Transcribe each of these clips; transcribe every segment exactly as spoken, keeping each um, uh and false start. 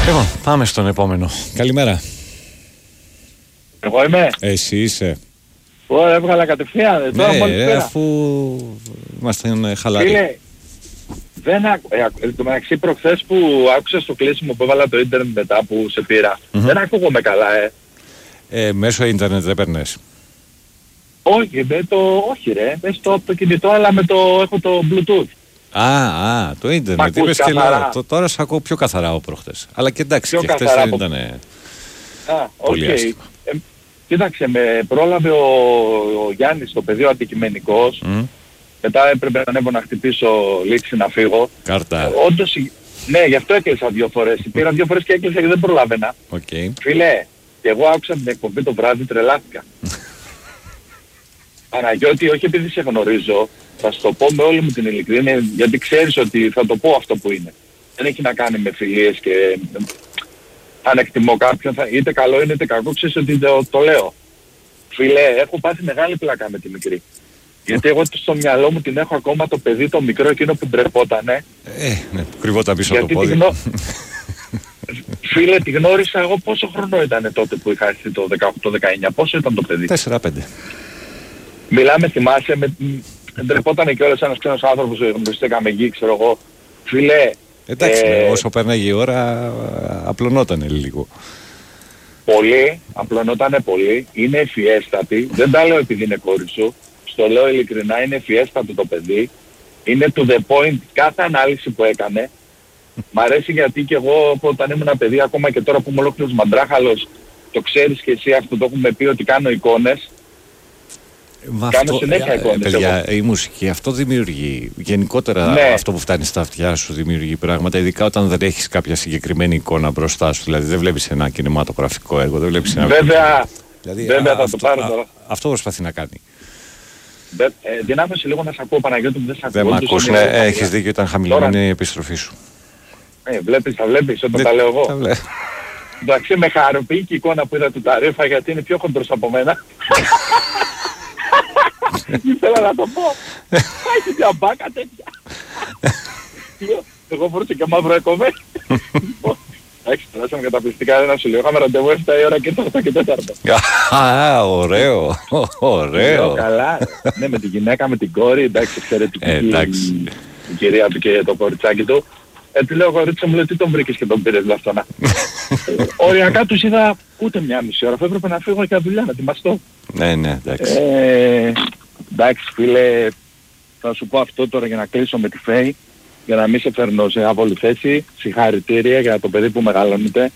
Λοιπόν, πάμε στον επόμενο. Καλημέρα. Εγώ είμαι. Εσύ είσαι. Ωραία, έβγαλα κατευθείαν. Ναι, ρε, αφού είμαστε χαλαροί. Φίλε, δεν άκου... Ε, ε, το μεταξύ προχθές που άκουσα στο κλείσιμο που έβαλα το ίντερνετ μετά που σε πήρα, mm-hmm. δεν ακούγομαι καλά, ε. ε. Μέσω ίντερνετ δεν παίρνες. Όχι, με το... Όχι ρε, μες το, το κινητό, αλλά με το... έχω το Bluetooth. Α, α, το ίντερνετ. Είπες και λέω, το, τώρα σ' ακούω πιο καθαρά από προχθές. Αλλά και εντάξει, πιο και χτες δεν από... ήταν Α, πολύ okay. άσχημα. Ε, κοίταξε, με πρόλαβε ο, ο Γιάννης στο πεδίο αντικειμενικός. Mm. Μετά έπρεπε να ανέβω να χτυπήσω λήξη να φύγω. Κάρτα. Ε, όντως, ναι, γι' αυτό έκλεισα δύο φορές. Πήρα δύο φορές και έκλεισα και δεν προλάβαινα. Okay. Φίλε, και εγώ άκουσα την εκπομπή το βράδυ, τρελάθηκα. Παναγιώτη, όχι επειδή σε γνωρίζω, θα σου το πω με όλη μου την ειλικρίνεια, γιατί ξέρεις ότι θα το πω αυτό που είναι. Δεν έχει να κάνει με φιλίες και αν εκτιμώ κάποιον, θα, είτε καλό είναι είτε κακό, ξέρεις ότι το, το λέω. Φίλε, έχω πάθει μεγάλη πλάκα με τη μικρή. Γιατί εγώ στο μυαλό μου την έχω ακόμα το παιδί το μικρό εκείνο που ντρεπότανε. Ε, ναι, που κρυβόταν πίσω από το πόδι. Γνω... Φίλε, τη γνώρισα εγώ πόσο χρόνο ήταν τότε που είχα έρθει το δεκαοκτώ δεκαεννιά, πόσο ήταν το παιδί. τέσσερα πέντε. Μιλάμε, θυμάσαι, με... ντρεπότανε κιόλας ένας ξένος άνθρωπος που γνωριστήκαμε εκεί, ξέρω εγώ. Φίλε... Εντάξει, ε... όσο πέρναγε η ώρα απλωνότανε λίγο. Πολύ, απλωνότανε πολύ, είναι ευφιέστατη, δεν τα λέω επειδή είναι κόρη σου, στο λέω ειλικρινά, είναι ευφιέστατο το παιδί, είναι to the point κάθε ανάλυση που έκανε. Μ' αρέσει γιατί και εγώ όταν ήμουν παιδί, ακόμα και τώρα που είμαι ολόκληρος μαντράχαλος, το ξέρεις και εσύ αυτό, το έχουμε πει ότι κάνω εικόνες. Μα Κάνω αυτό, συνέχεια ε, εικόνες. παιδιά, η μουσική αυτό δημιουργεί. Γενικότερα ναι. αυτό που φτάνει στα αυτιά σου δημιουργεί πράγματα. Ειδικά όταν δεν έχεις κάποια συγκεκριμένη εικόνα μπροστά σου. Δηλαδή δεν βλέπεις ένα κινηματογραφικό έργο, δεν βλέπεις ένα. Βέβαια, δηλαδή, βέβαια α, θα αυτό, το πάρω α, τώρα. Αυτό προσπαθεί να κάνει. Ε, δυνάμεσαι λίγο να σε ακούω, Παναγιώτη μου, δεν σε ακούω. Δεν μ' ακούς, ναι, έχεις δίκιο, ήταν χαμηλωμένη η επιστροφή σου. Ε, βλέπεις, θα βλέπεις όταν τα λέω εγώ. Εντάξει, με χαροποιεί και η εικόνα που είδα του Ταρέφα γιατί είναι πιο χοντρός από μένα. Ήθελα να το πω. Έχει μια μπάκα τέτοια. Εγώ φορούσα και μαύρο εκομέ. Εντάξει, περάσαμε καταπληκτικά, δεν σου λέω. Είχαμε ραντεβού επτά η ώρα και τέσσερα και τέταρτο. Α, ωραίο, ωραίο. Καλά, ναι, με τη γυναίκα, με την κόρη, εντάξει, εξαιρετική η κυρία του και το κοριτσάκι του. Ε, τη λέω, κορίτσα μου, λέει, τι τον βρήκες και τον πήρες λαφτώνα. Οριακά τους είδα ούτε μια μισή ώρα, αφού έπρεπε να φύγω για δουλειά, να ετοιμαστώ. Ναι, ναι, εντάξει. Ε, εντάξει, φίλε, θα σου πω αυτό τώρα για να κλείσω με τη Φέη, για να μην σε φέρνω σε άβολη θέση. Συγχαρητήρια για το παιδί που μεγαλώνεται.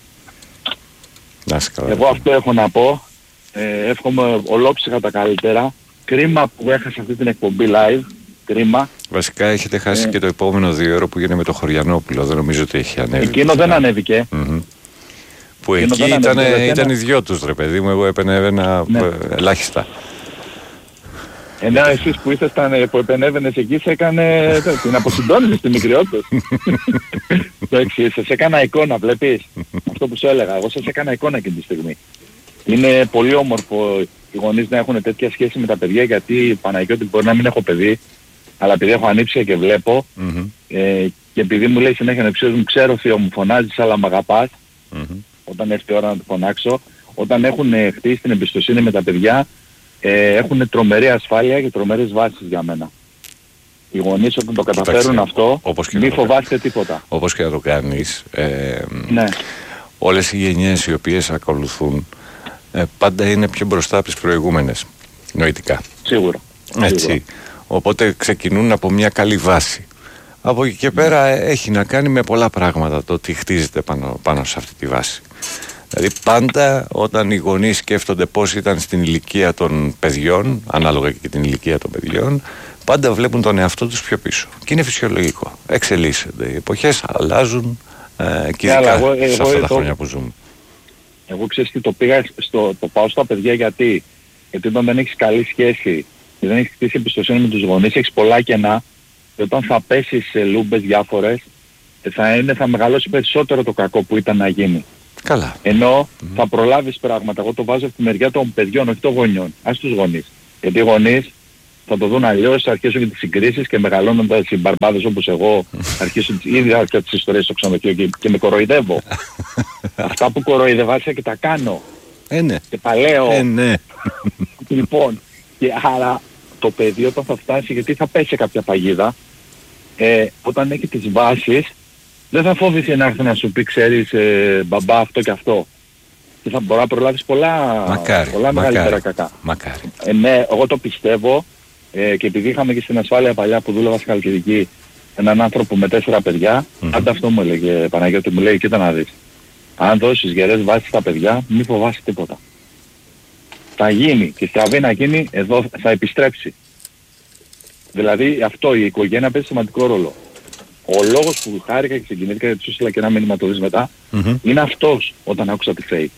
Εγώ αυτό έχω να πω. Ε, εύχομαι ολόψυχα τα καλύτερα. Κρίμα που έχασα αυτή την εκπομπή live. Κρίμα. Βασικά έχετε χάσει ε, και το επόμενο δύο ώρο που γίνεται με το Χωριανόπουλο. Δεν νομίζω ότι έχει ανέβει. Εκείνο δεν ανέβηκε. Mm-hmm. Που εκείνο εκεί ήταν, ήταν οι δυο τους, ρε παιδί μου. Εγώ επενέβαινα ναι. ελάχιστα. Ενώ εσείς που ήσασταν, που επενέβαινες εκεί, σε έκανε, την αποσυντώνησες στη μικρή όντως. Εντάξει, σας έκανα εικόνα, βλέπεις. Αυτό που σου έλεγα, εγώ σας έκανα εικόνα εκείνη τη στιγμή. Είναι πολύ όμορφο οι γονείς να έχουν τέτοια σχέση με τα παιδιά, γιατί Παναγιώτη μπορεί να μην έχω παιδί, αλλά επειδή έχω ανήψια και βλέπω, mm-hmm. ε, και επειδή μου λέει συνέχεια να ψήσω, μου ξέρω θείο μου φωνάζεις αλλά μ' αγαπάς, mm-hmm. όταν έρθει η ώρα να το φωνάξω, όταν έχουν χτίσει την εμπιστοσύνη με τα παιδιά, ε, έχουν τρομερή ασφάλεια και τρομερές βάσεις για μένα. Οι γονείς όταν το καταφέρουν Κοιτάξτε, αυτό, μη φοβάστε τίποτα. Όπως και να το κάνεις, ε, ναι. όλες οι γενιές οι οποίες ακολουθούν ε, πάντα είναι πιο μπροστά από τις προηγούμενες, νοητικά. Σίγουρα. Έτσι. Σίγουρα. Οπότε ξεκινούν από μια καλή βάση. Από εκεί και πέρα έχει να κάνει με πολλά πράγματα το ότι χτίζεται πάνω, πάνω σε αυτή τη βάση. Δηλαδή πάντα όταν οι γονείς σκέφτονται πώς ήταν στην ηλικία των παιδιών, ανάλογα και την ηλικία των παιδιών, πάντα βλέπουν τον εαυτό τους πιο πίσω. Και είναι φυσιολογικό. Εξελίσσονται. Οι εποχές αλλάζουν ε, και ειδικά εγώ, εγώ, σε αυτά εγώ, τα χρόνια που ζούμε. Εγώ ξέρεις τι το πήγα, στο, το πάω στα παιδιά γιατί, γιατί όταν δεν έχεις καλή σχέση και δεν έχεις χτίσει εμπιστοσύνη με τους γονείς, έχεις πολλά κενά και όταν θα πέσεις σε λούμπες διάφορες θα, είναι, θα μεγαλώσει περισσότερο το κακό που ήταν να γίνει. Καλά. Ενώ mm-hmm. θα προλάβεις πράγματα. Εγώ το βάζω από τη μεριά των παιδιών, όχι των γονιών. Ας τους γονείς. Γιατί οι γονείς θα το δουν αλλιώς, θα αρχίσουν και τις συγκρίσεις και μεγαλώνοντας οι μπαρμπάδες όπως εγώ, θα αρχίσουν ήδη αρχίσουν τις ιστορίες στο ξενοδοχείο και, και με κοροϊδεύω. Αυτά που κοροϊδευάσια και τα κάνω. Ε, ναι. Και παλαιώ. Ε, ναι. Λοιπόν, και άρα το παιδί όταν θα φτάσει, γιατί θα πέσει σε κάποια παγίδα, ε, όταν έχει τις βάσεις, δεν θα φόβησε να έρθει να σου πει, ξέρεις, ε, μπαμπά αυτό και αυτό. Και θα μπορεί να προλάβεις πολλά, μακάρι, πολλά μακάρι, μεγαλύτερα κακά. Μακάρι. Ε, ναι, εγώ το πιστεύω ε, και επειδή είχαμε και στην ασφάλεια παλιά που δούλευα στη Χαλκιδική έναν άνθρωπο με τέσσερα παιδιά, mm-hmm. πάντα αυτό μου έλεγε Παναγιώτη, μου λέει, κοίτα να δεις. Αν δώσεις γερές βάσεις στα παιδιά, μη φοβάσαι τίποτα. Θα γίνει και στραβή να γίνει, εδώ θα επιστρέψει. Δηλαδή αυτό η οικογένεια παίζει σημαντικό ρόλο. Ο λόγος που χάρηκα και συγκινήθηκα γιατί σου έστειλα και ένα μήνυμα το δεις μετά, mm-hmm. είναι αυτός όταν άκουσα τη Φέη.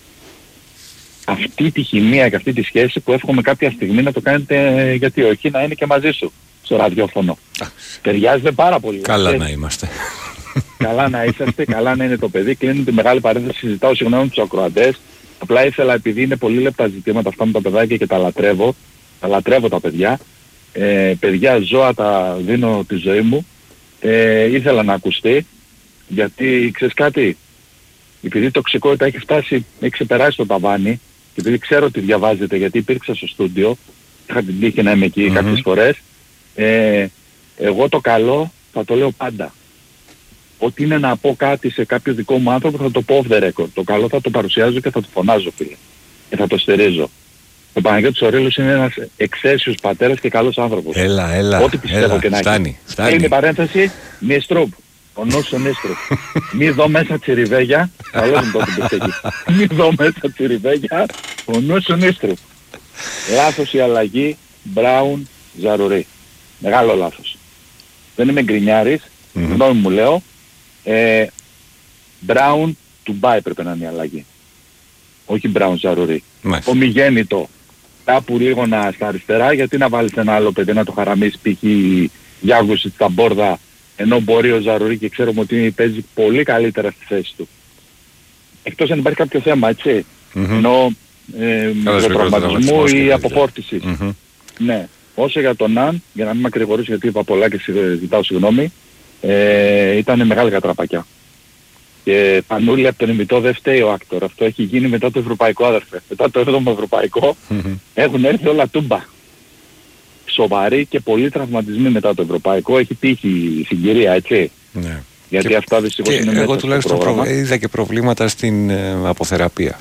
Αυτή τη χημεία και αυτή τη σχέση που εύχομαι κάποια στιγμή να το κάνετε, γιατί όχι, να είναι και μαζί σου στο ραδιόφωνο. Ταιριάζεται πάρα πολύ. Καλά να είμαστε. Καλά να είσαστε, καλά να είναι το παιδί. Κλείνει τη μεγάλη παρένθεση, συζητάω συγγνώμη τους ακροατές. Απλά ήθελα, επειδή είναι πολύ λεπτά ζητήματα αυτά με τα παιδάκια και τα λατρεύω, τα λατρεύω τα παιδιά. Ε, παιδιά, ζώα τα δίνω τη ζωή μου. Ε, ήθελα να ακουστεί, γιατί ξέρεις κάτι, επειδή η τοξικότητα έχει φτάσει, έχει ξεπεράσει το ταβάνι, και επειδή ξέρω ότι διαβάζετε, γιατί υπήρξα στο στούντιο, είχα την τύχη να είμαι εκεί mm-hmm. κάποιες φορές, ε, εγώ το καλό θα το λέω πάντα. Ό,τι είναι να πω κάτι σε κάποιο δικό μου άνθρωπο θα το πω off the record. Το καλό θα το παρουσιάζω και θα το φωνάζω, φίλε. Και θα το στηρίζω. Ο Παναγιώτης Ορίλος είναι ένας εξαίσιος πατέρας και καλός άνθρωπος. Έλα, έλα. Ό,τι πιστεύω έλα, και να φτάνει, φτάνει. Είναι η παρένθεση, μη στρουπ. Ο νους ο νίστρου. Μη δω μέσα τσιριβέγια. Καλό είναι το ότι εκεί. Μη δω μέσα τσιριβέγια. Ο νους ο νίστρου. Λάθος η αλλαγή. Μπράουν Ζαρουρί. Μεγάλο λάθος. Δεν είμαι γκρινιάρης. Γνώμη μου λέω. Ε, Μπράουν Τουμπάι πρέπει να είναι η αλλαγή. Όχι Μπράουν Ζαρουρί. Ομιγέννητο. Κάπου λίγο να στα αριστερά, γιατί να βάλεις ένα άλλο παιδί να το χαραμίσει π.χ. Γιάγκος στα μπόρδα, ενώ μπορεί ο Ζαρουρί και ξέρουμε ότι παίζει πολύ καλύτερα στη θέση του. Εκτός αν υπάρχει κάποιο θέμα, έτσι. Mm-hmm. Ενώ ε, το τραυματισμό ή αποφόρτιση. Mm-hmm. Ναι. Όσο για τον Ναν, για να μην με ακρηγορήσω γιατί είπα πολλά και ζητάω συγγνώμη, ε, ήταν μεγάλη κατραπακιά. Και Πανούλη από τον ημιτό δεν φταίει ο άκτορ. Αυτό έχει γίνει μετά το ευρωπαϊκό, αδερφέ. Μετά το έβδομο ευρωπαϊκό mm-hmm. έχουν έρθει όλα τούμπα. Σοβαροί και πολλοί τραυματισμοί μετά το ευρωπαϊκό. Έχει τύχει η συγκυρία, έτσι. Ναι. Γιατί και, αυτά δυστυχώς είναι μέσα. Εγώ τουλάχιστον προ... είδα και προβλήματα στην ε, αποθεραπεία.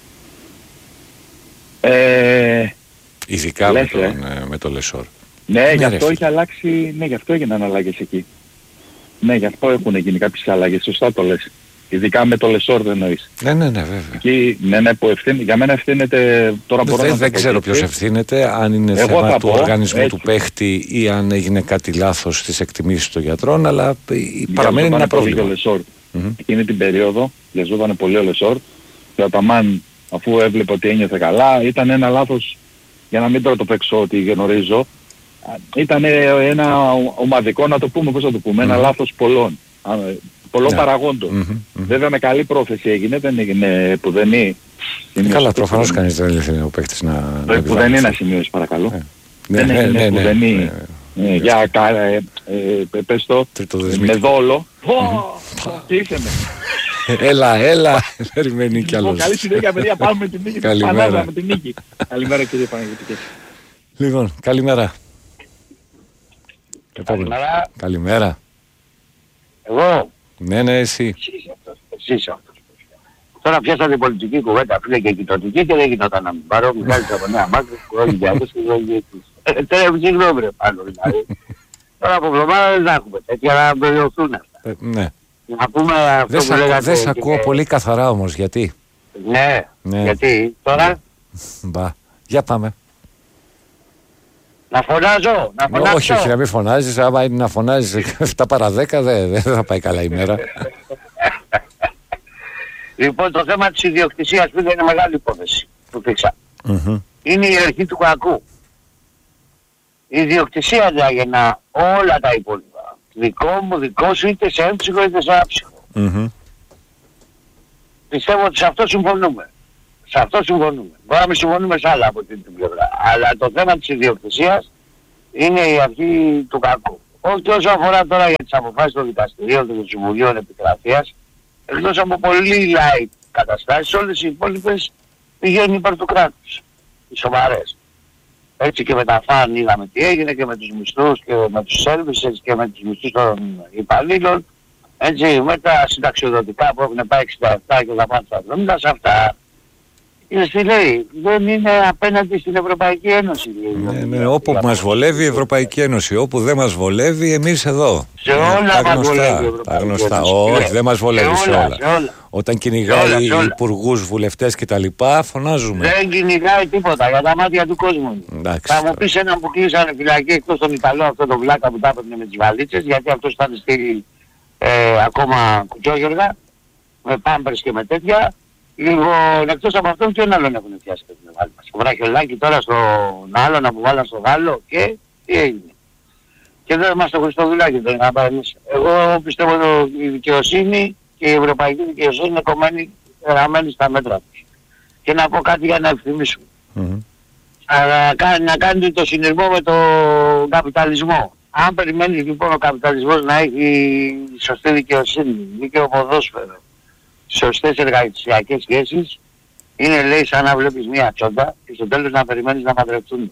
Ε... Ειδικά λες, με, τον, ε, με το Λεσόρ. Ναι, ναι, γι' αυτό έχει αλλάξει, ναι, γι' αυτό έγιναν αλλαγές εκεί. Ναι, γι' αυτό έχουν γίνει κάποιες αλλαγές, σωστά το λες. Ειδικά με το Λεσόρ δεν εννοείς. Ναι, ναι, ναι, βέβαια. Εκεί, ναι, ναι, που ευθύνει, για μένα ευθύνεται, τώρα μπορώ δεν, να δεν ξέρω ποιος ευθύνεται, αν είναι εγώ θέμα του πω, οργανισμού έτσι. Του παίχτη ή αν έγινε κάτι λάθος στις εκτιμήσεις των γιατρών, αλλά παραμένει ένα πρόβλημα. Λεσόρ. Mm-hmm. Εκείνη την περίοδο, λεζόταν πολύ ο Λεσόρ, και ο Αταμάν, αφού έβλεπε ότι ένιωθε καλά, ήταν ένα λάθος, για να μην τώρα το παίξω ότι γνωρίζω, ήταν ένα ομαδικό, να το πούμε, πώς θα το πούμε, mm-hmm. ένα λάθος πολλών. Πολλών yeah. παραγόντων. Mm-hmm, mm-hmm. Βέβαια με καλή πρόθεση έγινε, δεν έγινε που δεν είναι. Καλά, προφανώς κανείς δεν ήθελε ο παίκτης να... Το που δεν είναι να σημειώσει, παρακαλώ. Yeah. Δεν ναι, έγινε ναι, που ναι, δεν ναι, είναι. Ναι, ναι. Για καλά, ε, ε, πες το, με δόλο. Τι είσαι με. Έλα, έλα, περιμένει κι άλλος. Καλή συνέχεια, παιδιά, πάμε με την νίκη. Καλημέρα. Με την νίκη. Καλημέρα, κύριε Παναγιώτη. Λοιπόν, καλημέρα. Καλημέρα. Καλημέρα. Εγώ. Ναι, ναι, εσύ. Εσύ είσαι αυτός. Τώρα πιάσατε πολιτική κουβέντα, φίλε, και κοινοτική και δεν γινόταν να μην πάρω. Μιχάλης από Νέα Μάκρη, Κουρόλιγκιάδες και Κουρόλιγκιάδες. Τώρα συγγνώμη ρε πάνω δηλαδή. Τώρα από εβδομάδα δεν έχουμε τέτοια να βελτιωθούν αυτά. Ναι. Να πούμε αυτό που λέγατε. Δεν σε ακούω πολύ καθαρά όμως, γιατί. Ναι, γιατί τώρα. Μπα, για πάμε. Να φωνάζω, να φωνάζω. Όχι, όχι, να μην φωνάζεις. Άμα είναι να φωνάζεις εφτά παρά δέκα, δεν δε θα πάει καλά η μέρα. Λοιπόν, το θέμα της ιδιοκτησίας που είναι μεγάλη υπόθεση που φίξα. Mm-hmm. Είναι η αρχή του κακού. Η ιδιοκτησία διάγεννα όλα τα υπόλοιπα. Δικό μου, δικό σου, είτε σε έμψυχο είτε σε άψυχο. Mm-hmm. Πιστεύω ότι σε αυτό συμφωνούμε. Σε αυτό συμφωνούμε. Μπορεί να μην συμφωνούμε σε άλλα από την πλευρά. Αλλά το θέμα της ιδιοκτησίας είναι η αρχή του κακού. Όχι όσο αφορά τώρα για τις αποφάσεις των δικαστηρίων και των Συμβουλίων Επικρατείας, εκτός από πολύ light καταστάσεις, όλες οι υπόλοιπες πηγαίνουν υπέρ του κράτους. Οι σοβαρές. Έτσι και με τα φαν είδαμε τι έγινε και με τους μισθούς και με τους services και με τους μισθούς των υπαλλήλων. Έτσι με τα συνταξιοδοτικά που έχουν πάει εξήντα επτά και θα πάνε στα εβδομήντα, σε αυτά. Είναι τι λέει, δεν είναι απέναντι στην Ευρωπαϊκή Ένωση. Ναι, ναι, όπου μας βολεύει η Ευρωπαϊκή Ένωση, όπου δεν μας βολεύει εμείς εδώ. Σε όλα τα μας βολεύει η Ευρωπαϊκή γνωστά. Ένωση. Όχι, δεν μας βολεύει σε όλα. Σε όλα. Όταν κυνηγάει υπουργούς, βουλευτές κτλ. Φωνάζουμε. Δεν κυνηγάει τίποτα για τα μάτια του κόσμου. Εντάξει, θα μου πεις έναν που κλείσανε φυλακή εκτός τον Ιταλό, αυτό τον βλάκα που τα έπαιρνε με τις βαλίτσες, γιατί αυτός ήταν στείλει ε, ακόμα κουτσόγιοργα, με πάμπερς και με τέτοια. Λοιπόν, εκτός από αυτόν ποιον άλλον έχουν πιάσει το μεγάλο μας. Ο Βραχιολάκη τώρα στον άλλον που βάλαν στο Γάλλο και τι έγινε. Και δεν είμαστε στο Χριστοδουλάκη τώρα να πάμε εμείς. Εγώ πιστεύω ότι η δικαιοσύνη και η ευρωπαϊκή δικαιοσύνη είναι κομμένη, γραμμένη στα μέτρα τους. Και να πω κάτι για να ευθυμίσουμε. Mm-hmm. Να, να κάνετε το συνειρμό με τον καπιταλισμό. Αν περιμένει λοιπόν ο καπιταλισμός να έχει σωστή δικαιοσύνη, δίκαιο ποδόσφαιρο, σωστές εργασιακές σχέσεις, είναι λέει σαν να βλέπεις μια τσόντα και στο τέλος να περιμένεις να παντρευτούν.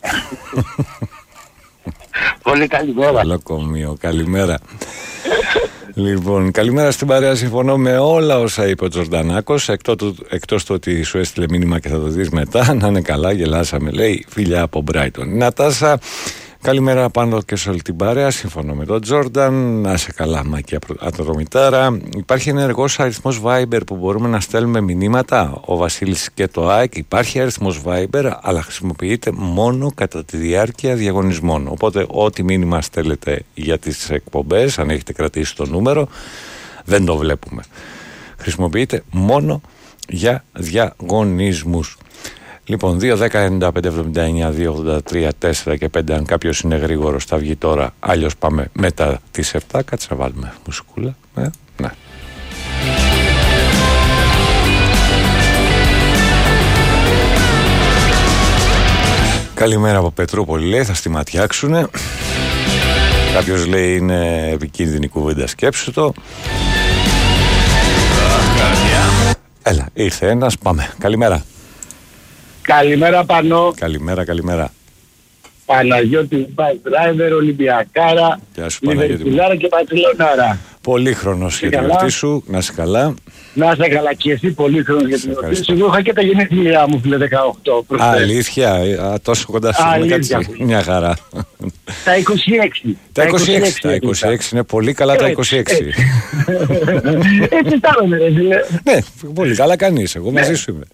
Πολύ καλημέρα. Καλό κομείο, καλημέρα. Λοιπόν, καλημέρα στην παρέα. Συμφωνώ με όλα όσα είπε ο Τζορντανάκος, εκτός του, εκτός του ότι σου έστειλε μήνυμα και θα το δεις μετά. Να είναι καλά, γελάσαμε, λέει, φιλιά από Μπράιτον. Νατάσα, καλημέρα πάνω και σε όλη την παρέα. Συμφωνώ με τον Τζόρνταν. Να είσαι καλά, Μάκη Ατρομητάρα. Υπάρχει ενεργός αριθμός Viber που μπορούμε να στέλνουμε μηνύματα. Ο Βασίλης και το ΑΕΚ. Υπάρχει αριθμός Viber, αλλά χρησιμοποιείται μόνο κατά τη διάρκεια διαγωνισμών. Οπότε, ό,τι μήνυμα στέλνετε για τις εκπομπές, αν έχετε κρατήσει το νούμερο, δεν το βλέπουμε. Χρησιμοποιείται μόνο για διαγωνισμούς. Λοιπόν, δύο δέκα ενενήντα πέντε εβδομήντα εννιά δύο ογδόντα τρία τέσσερα και πέντε. Αν κάποιος είναι γρήγορος θα βγει τώρα. Αλλιώς πάμε μετά τις επτά. Κάτσε να βάλουμε μουσικούλα. Ε, ναι. Καλημέρα από Πετρούπολη, λέει, θα στη ματιάξουνε. Κάποιος λέει είναι επικίνδυνη κουβέντα, σκέψου το. Έλα, ήρθε ένας, πάμε. Καλημέρα. Καλημέρα Πανώ. Καλημέρα, καλημέρα. Παναγιώτη Bike Driver, Ολυμπιακάρα, Λιβερπουλάρα και Πατριλονάρα. Πολύχρονος για την εορτή σου, να είσαι καλά. Να είσαι καλά και εσύ, πολύχρονος για την εορτή σου. Εγώ είχα και τα γενέθλιά μου, φίλε, δεκαοκτώ. Αλήθεια, α, τόσο κοντά σου είναι κάτι, μια χαρά. Τα είκοσι έξι. Τα είκοσι έξι, τα είκοσι έξι είναι πολύ καλά, τα είκοσι έξι. Έτσι στάρομαι, ρε φίλε. Ναι, πολύ καλά κάνεις, εγώ μαζί σου είμαι.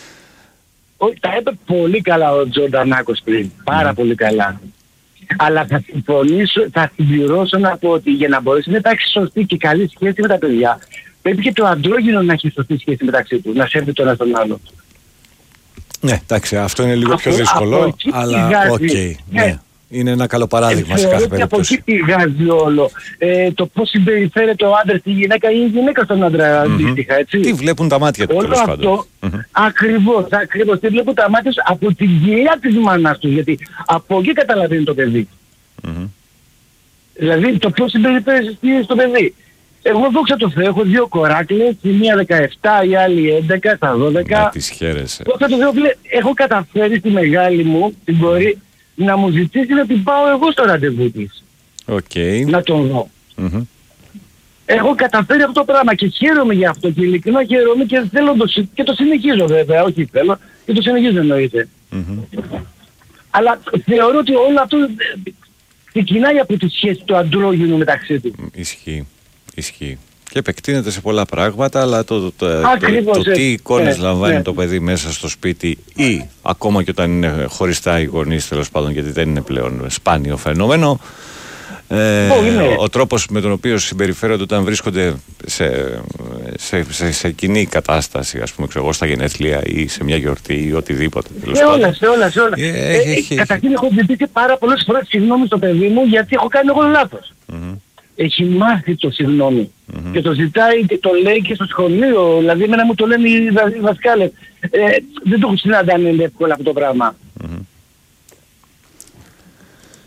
Τα είπε πολύ καλά ο Τζορντανάκος πριν. Πάρα mm. πολύ καλά. Αλλά θα συμφωνήσω, θα συμπληρώσω να πω ότι για να μπορέσει να υπάρχει σωστή και καλή σχέση με τα παιδιά, πρέπει και το αντρόγυνο να έχει σωστή σχέση μεταξύ του, να σέβεται το ένα τον άλλο. Ναι, εντάξει, αυτό είναι λίγο πιο δύσκολο, αλλά οκ. Okay, ναι. ναι. Είναι ένα καλό παράδειγμα ε, σε κάθε περίπτωση. Από εκεί πηγάζει όλο. Ε, το πώς συμπεριφέρεται ο άντρας στη γυναίκα ή η γυναίκα στον άντρα αντίστοιχα, mm-hmm. έτσι. Τι βλέπουν τα μάτια του, όλο τέλος αυτό, πάντων. Mm-hmm. Ακριβώς, ακριβώς. Τι βλέπουν τα μάτια από την κοιλιά της μάνας του, γιατί από εκεί καταλαβαίνει το παιδί. Mm-hmm. Δηλαδή το πώς συμπεριφέρεται στο παιδί. Εγώ δόξα τω Θεώ, έχω δύο κοράκλες, η μία δεκαεπτά, η άλλη έντεκα, στα δώδεκα. Να τις χαίρεσαι. Δόξα τω Θεώ, έχω καταφέρει στη μεγάλη μου την πορεία να μου ζητήσει να την πάω εγώ στο ραντεβού της. Okay. Να τον δω. Mm-hmm. Έχω καταφέρει αυτό το πράγμα και χαίρομαι για αυτό και ειλικρινά χαίρομαι και θέλω το, και το συνεχίζω βέβαια, όχι θέλω, και το συνεχίζω εννοείται. Mm-hmm. Αλλά θεωρώ ότι όλο αυτό ξεκινάει από τη σχέση του αντρόγυνου μεταξύ του. Ισχύει, ισχύει. Και επεκτείνεται σε πολλά πράγματα, αλλά το, το, το, το, το τι εικόνες ναι, λαμβάνει ναι. το παιδί μέσα στο σπίτι ή ακόμα και όταν είναι χωριστά οι γονείς, τέλος πάντων, γιατί δεν είναι πλέον σπάνιο φαινόμενο, ε, oh, ο τρόπος με τον οποίο συμπεριφέρονται όταν βρίσκονται σε, σε, σε, σε κοινή κατάσταση, ας πούμε, ξέρω εγώ, στα γενέθλια ή σε μια γιορτή ή οτιδήποτε. Σε όλα, σε όλα, σε όλα. Ε, ε, ε, καταρχήν έχω ζητήσει πάρα πολλές φορές συγγνώμη στο παιδί μου γιατί έχω κάνει εγώ λάθος. Mm-hmm. Έχει μάθει το συγγνώμη mm-hmm. και το ζητάει και το λέει και στο σχολείο, δηλαδή εμένα μου το λένε οι δασκάλες. Ε, δεν το έχω συναντήσει εύκολα αυτό το πράγμα. Mm-hmm.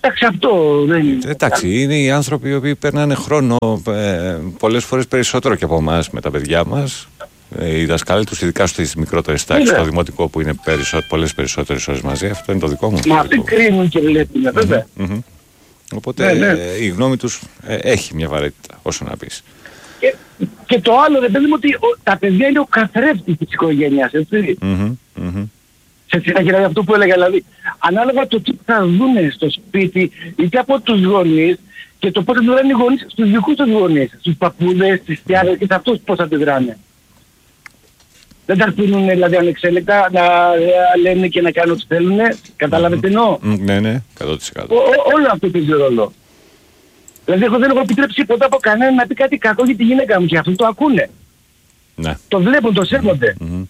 Εντάξει, αυτό δεν είναι. Εντάξει, είναι οι άνθρωποι οι οποίοι περνάνε χρόνο ε, πολλές φορές περισσότερο και από εμάς με τα παιδιά μας. Ε, οι δασκάλοι τους, ειδικά στις μικρότερες τάξεις, στο δημοτικό που είναι περισσό, πολλές περισσότερες ώρες μαζί, αυτό είναι το δικό μου. Μα αυτοί κρίνουν και βλέπουν, βέβαια. Mm-hmm, mm-hmm. Οπότε ναι, ναι. Ε, η γνώμη τους ε, έχει μια βαρύτητα, όσο να πεις. Και, και το άλλο, δεν παιδί μου, ότι ο, τα παιδιά είναι ο καθρέφτης της οικογένειας, έτσι. Mm-hmm, mm-hmm. Σε συνέχεια για αυτό που έλεγα, δηλαδή, ανάλογα το τι θα δουν στο σπίτι, είτε από τους γονείς, και το πώς θα δουν οι γονείς στους δικούς τους γονείς, στους παππούδες, στις θειάδες και σε αυτούς πώς θα αντιδράνε. Δεν τα αφήνουν δηλαδή ανεξέλεκτα να λένε και να κάνουν ό,τι θέλουν. Καταλάβετε εννοώ. Ναι, ναι, εκατό τοις εκατό. Όλο αυτό παίζει ρόλο. Δηλαδή εγώ δεν έχω επιτρέψει ποτέ από κανέναν να πει κάτι κακό για τη γυναίκα μου και αυτό το ακούνε. Ναι. Το βλέπουν, το σέβονται. Mm-hmm.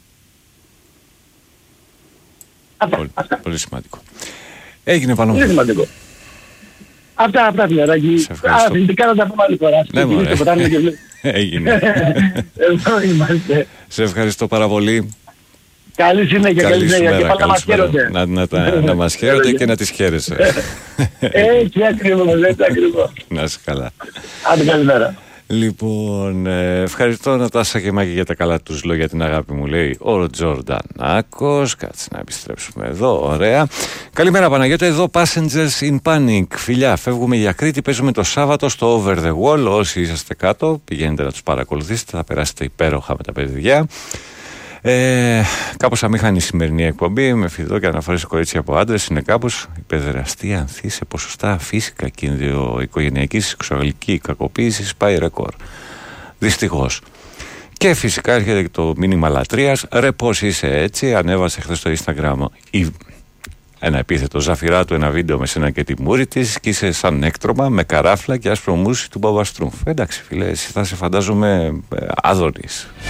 Αυτά, πολύ, αυτά. πολύ σημαντικό. Έγινε πάνω. Πολύ σημαντικό. Αυτά, αυτά φιλαράκι. Αθλητικά να τα πούμε άλλη φορά. Ναι, μωρέ. Έγινε. Εδώ είμαστε. Σε ευχαριστώ πάρα πολύ. Καλή συνέχεια, καλή συνέχεια και πάλι να μας χαίρονται. Να, να, να, να μας χαίρονται και να τις χαίρεσαι. Έτσι ακριβώς, έτσι ακριβώς. Να είσαι καλά. Άντε καλημέρα. Λοιπόν, ε, ευχαριστώ Νατάσα και Μάκη για τα καλά τους λόγια, την αγάπη μου, λέει ο Τζορντανάκος. Κάτσε να επιστρέψουμε εδώ, ωραία. Καλημέρα Παναγιώτα, εδώ Passengers in Panic. Φιλιά, φεύγουμε για Κρήτη, παίζουμε το Σάββατο στο Over the Wall. Όσοι είσαστε κάτω, πηγαίνετε να τους παρακολουθήσετε, θα περάσετε υπέροχα με τα παιδιά. Ε, κάπως αμήχανη η σημερινή εκπομπή με φιδό και αναφορές κορίτσια από άντρες. Είναι κάπως η παιδεραστή ανθή σε ποσοστά φύσικα κίνδυνο οικογενειακής σεξουαλική κακοποίηση πάει ρεκόρ. Δυστυχώς. Και φυσικά έρχεται το μήνυμα λατρείας. Ρε πώς είσαι έτσι. Ανέβασε χθες στο Instagram η... ένα επίθετο ζαφυρά του, ένα βίντεο με σένα και τη μούρη της και είσαι σαν έκτρωμα με καράφλα και άσπρο μουσι του Μπαμπαστρούμφ. Εντάξει φίλε, εσύ θα σε φαντάζομαι Άδωνης.